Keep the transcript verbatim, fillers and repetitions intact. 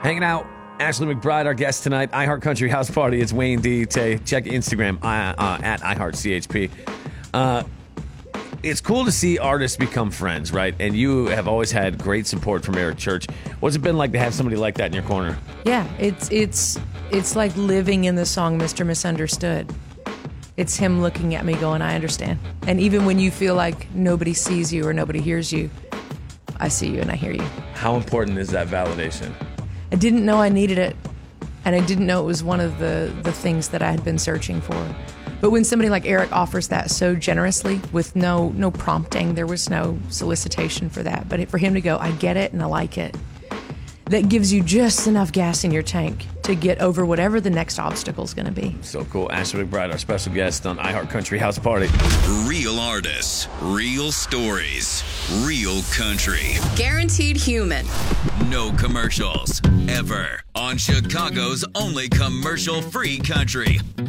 Hanging out. Ashley McBride, our guest tonight. iHeart Country House Party. It's Wayne D. Tay. Check Instagram uh, uh, at iHeartCHP. Uh, it's cool to see artists become friends, right? And you have always had great support from Eric Church. What's it been like to have somebody like that in your corner? Yeah, it's it's it's like living in the song Mister Misunderstood. It's him looking at me going, I understand. And even when you feel like nobody sees you or nobody hears you, I see you and I hear you. How important is that validation? I didn't know I needed it, and I didn't know it was one of the, the things that I had been searching for. But when somebody like Eric offers that so generously with no no prompting, there was no solicitation for that. But for him to go, I get it and I like it, that gives you just enough gas in your tank to get over whatever the next obstacle is going to be. So cool. Ashley McBride, our special guest on iHeart Country House Party. Real artists, real stories, real country. Guaranteed human. No commercials, ever. On Chicago's only commercial-free country.